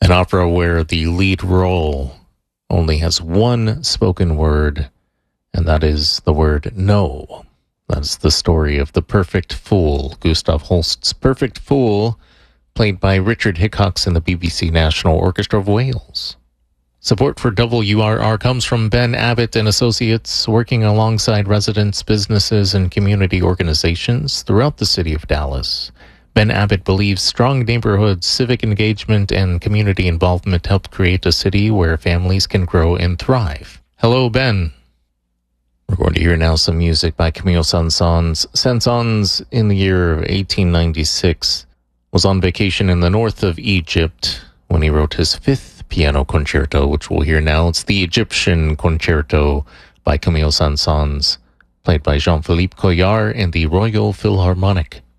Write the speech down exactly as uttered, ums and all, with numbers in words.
An opera where the lead role only has one spoken word, and that is the word no. That's the story of The Perfect Fool, Gustav Holst's Perfect Fool, played by Richard Hickox in the B B C National Orchestra of Wales. Support for W R R comes from Ben Abbott and Associates, working alongside residents, businesses, and community organizations throughout the city of Dallas. Ben Abbott believes strong neighborhoods, civic engagement, and community involvement help create a city where families can grow and thrive. Hello, Ben. We're going to hear now some music by Camille Saint-Saëns. Saint-Saëns, in the year of eighteen ninety-six, was on vacation in the north of Egypt when he wrote his fifth piano concerto, which we'll hear now. It's the Egyptian Concerto by Camille Saint-Saëns, played by Jean-Philippe Collard and the Royal Philharmonic.